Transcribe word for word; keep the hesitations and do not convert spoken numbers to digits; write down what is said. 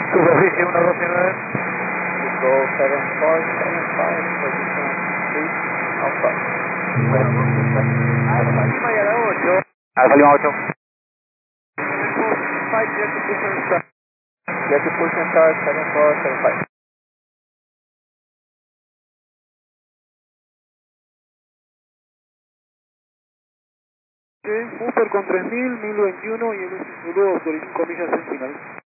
Superficie uno dos nueve. Go seven four seven five, position three, Alpha. Alfa Lima y a la ocho. Alfa Lima ocho. Get to push and start seven four seven five. Super con tres mil, mil veintiuno y el S dos, autorización comillas en final.